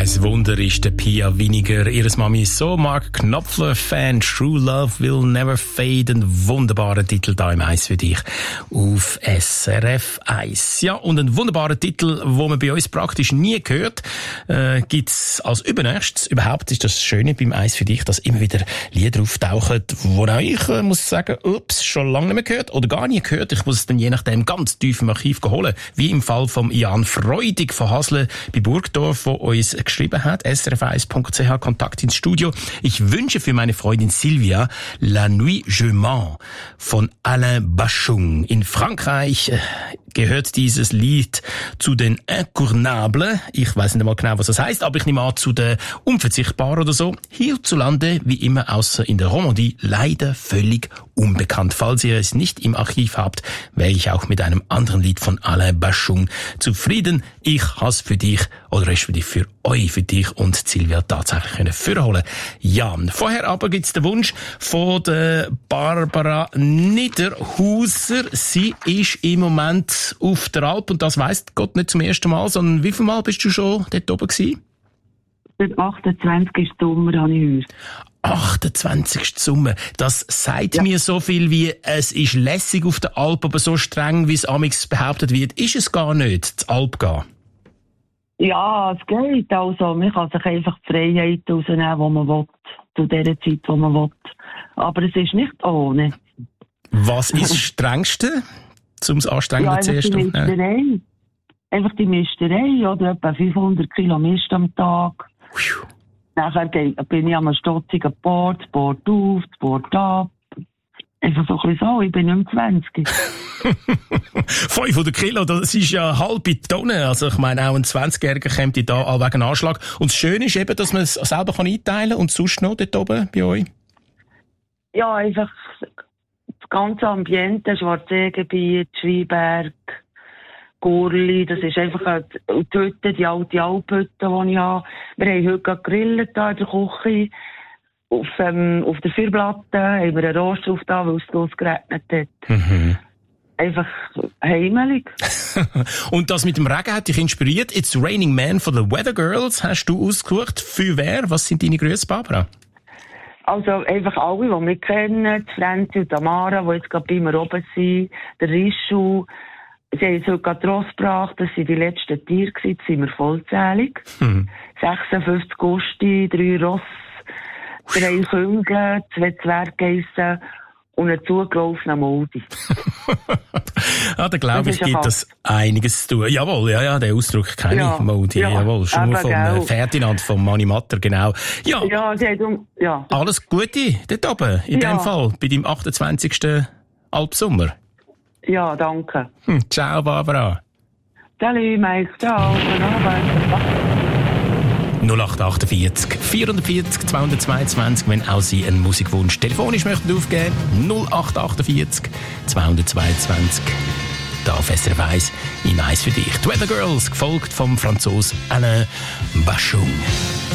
Ein Wunder ist der Pia Winiger. Ihres Mami ist so Mark Knopfler-Fan. True Love Will Never Fade. Ein wunderbarer Titel da im Eis für dich auf SRF 1. Ja, und einen wunderbaren Titel, wo man bei uns praktisch nie hört, gibt's als übernächstes. Überhaupt ist das Schöne beim Eis für dich, dass immer wieder Lieder auftauchen, wo auch ich muss sagen, schon lange nicht mehr gehört oder gar nie gehört. Ich muss es dann je nachdem ganz tief im Archiv holen. Wie im Fall von Jan Freudig von Hasle bei Burgdorf, der uns geschrieben hat, srf1.ch, Kontakt ins Studio. Ich wünsche für meine Freundin Sylvia La Nuit Je Mens von Alain Bachung. In Frankreich gehört dieses Lied zu den Incontournables. Ich weiß nicht mal genau, was das heißt, aber ich nehme an, zu den Unverzichtbaren oder so. Hierzulande, wie immer, außer in der Romandie, leider völlig unbekannt. Falls ihr es nicht im Archiv habt, wäre ich auch mit einem anderen Lied von Alain Bachung zufrieden. Ich has für dich, oder respektive für euch, für dich und Silvia tatsächlich können vorholen. Ja, vorher aber gibt's den Wunsch von der Barbara Niederhauser. Sie ist im Moment auf der Alp und das weiss Gott nicht zum ersten Mal, sondern wie viel Mal bist du schon dort oben gewesen? Der 28. Sommer habe ich heute. 28. Sommer. Das sagt mir so viel wie, es ist lässig auf der Alp, aber so streng, wie es amigs behauptet wird, ist es gar nicht, zur Alp gehen. Ja, es geht. Also, man kann sich einfach die Freiheit rausnehmen, die man will, zu der Zeit, die man will. Aber es ist nicht ohne. Was ist das Strengste, um es anstrengend zuerst aufzunehmen? Einfach die Misterei, oder etwa 500 Kilometer am Tag. Nachher bin ich am stotzigen Board auf, Board ab. Einfach so ein bisschen so, ich bin nicht mehr 20. 500 Kilo, das ist ja eine halbe Tonne. Also ich meine, auch ein 20-Jähriger kommt da all wegen Anschlag. Und das Schöne ist eben, dass man es selber einteilen kann und sonst noch dort oben bei euch? Ja, einfach das ganze Ambiente, Schwarzseegebiet, Schweinberg, Gurli, das ist einfach die Hütte, die alte Alphütte, die ich habe. Wir haben heute gegrillt hier in der Küche. Auf der Feuerplatte haben wir einen Rost drauf da, weil es losgeregnet hat. Mhm. Einfach heimelig. Und das mit dem Regen hat dich inspiriert. It's Raining Man von den Weather Girls hast du ausgesucht. Für wer? Was sind deine Grüße, Barbara? Also einfach alle, die wir kennen. Die Franzi und Tamara, die jetzt gerade bei mir oben sind. Der Rischu. Sie haben uns heute gerade Ross gebracht. Das waren die letzten Tiere. Jetzt sind wir vollzählig. 56 Gusti, 3 Ross, 3 Küngel, 2 Zwerggeissen und ein zugelaufener Moldi. Da glaube ich, gibt es einiges zu tun. Jawohl, ja, den Ausdruck kenne ich, Moldi. Jawohl, schon vom Ferdinand, vom Mani Matter, genau. Ja, alles Gute dort oben, in dem Fall, bei deinem 28. Alpsommer. Ja, danke. Ciao, Barbara. Salut, Mike. Ciao. 0848 440 222, wenn auch Sie einen Musikwunsch telefonisch möchten aufgeben. 0848 222. Da auf SRF 1 im Eis für dich. Die Weather Girls, gefolgt vom Franzosen Alain Bachung.